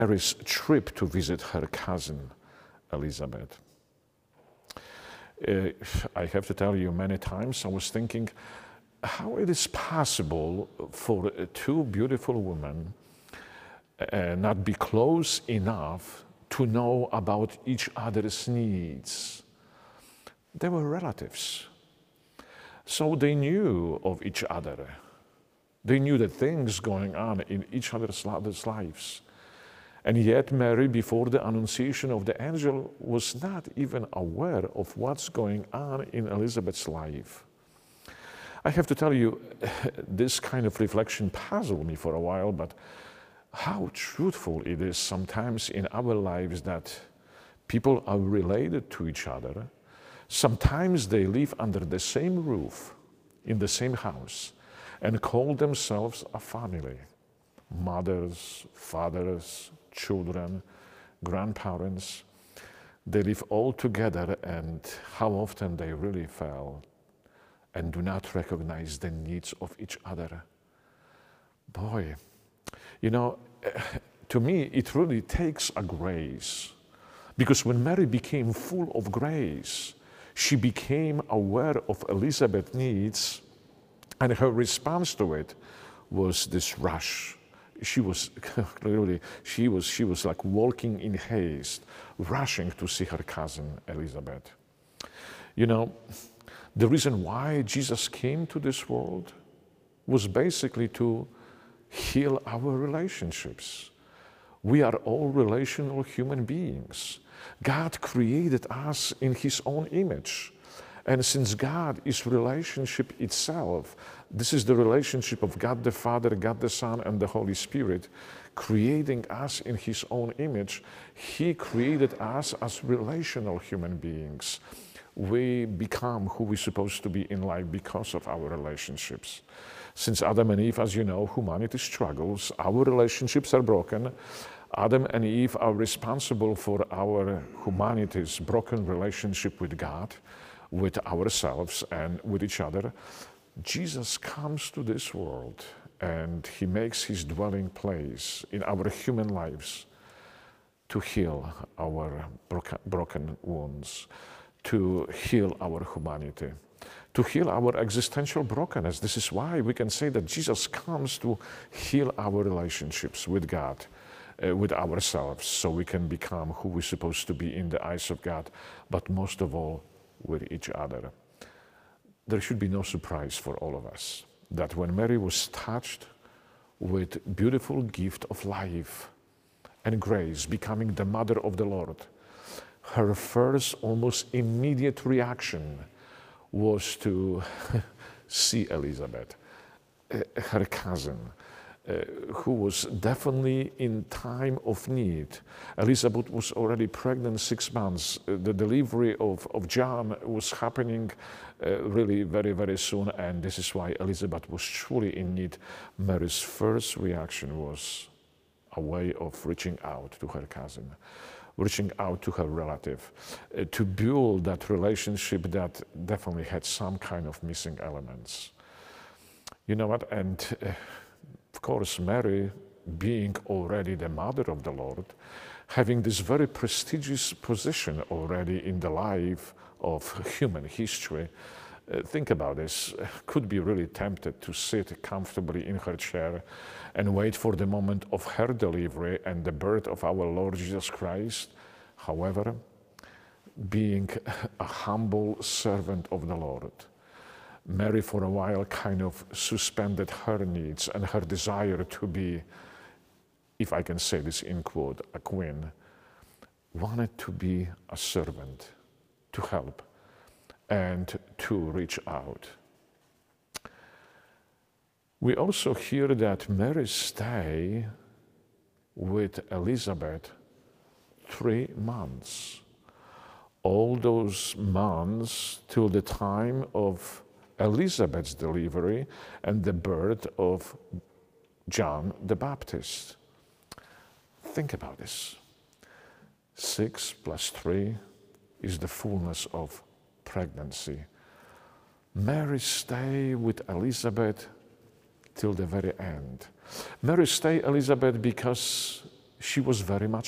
Mary's trip to visit her cousin Elizabeth. I have to tell you, many times I was thinking how it is possible for two beautiful women not be close enough to know about each other's needs. They were relatives, so they knew of each other. They knew the things going on in each other's lives. And yet Mary, before the annunciation of the angel, was not even aware of what's going on in Elizabeth's life. I have to tell you, this kind of reflection puzzled me for a while, but how truthful it is sometimes in our lives that people are related to each other. Sometimes they live under the same roof, in the same house, and call themselves a family. Mothers, fathers, children, grandparents, they live all together, and how often they really fail and do not recognize the needs of each other. Boy, you know, to me, it really takes a grace, because when Mary became full of grace, she became aware of Elizabeth's needs, and her response to it was this rush. She was clearly, she was like walking in haste, rushing to see her cousin Elizabeth. You know, the reason why Jesus came to this world was basically to heal our relationships. We are all relational human beings. God created us in His own image. And since God is relationship itself, this is the relationship of God the Father, God the Son, and the Holy Spirit, creating us in His own image. He created us as relational human beings. We become who we're supposed to be in life because of our relationships. Since Adam and Eve, as you know, humanity struggles, our relationships are broken. Adam and Eve are responsible for our humanity's broken relationship with God, with ourselves, and with each other. Jesus comes to this world and He makes His dwelling place in our human lives to heal our broken wounds, to heal our humanity, to heal our existential brokenness. This is why we can say that Jesus comes to heal our relationships with God, with ourselves, so we can become who we're supposed to be in the eyes of God, but most of all, with each other. There should be no surprise for all of us that when Mary was touched with beautiful gift of life and grace, becoming the mother of the Lord, her first almost immediate reaction was to see Elizabeth, her cousin, who was definitely in time of need. Elizabeth was already pregnant 6 months. The delivery of John was happening really very, very soon, and this is why Elizabeth was truly in need. Mary's first reaction was a way of reaching out to her cousin, reaching out to her relative, to build that relationship that definitely had some kind of missing elements. You know what? And of course, Mary, being already the mother of the Lord, having this very prestigious position already in the life of human history, think about this, could be really tempted to sit comfortably in her chair and wait for the moment of her delivery and the birth of our Lord Jesus Christ. However, being a humble servant of the Lord, Mary for a while kind of suspended her needs and her desire to be, if I can say this in quote, a queen, wanted to be a servant, to help and to reach out. We also hear that Mary stayed with Elizabeth 3 months. All those months till the time of Elizabeth's delivery and the birth of John the Baptist. Think about this. 6 + 3 is the fullness of pregnancy. Mary stayed with Elizabeth till the very end. Mary stayed Elizabeth because she was very much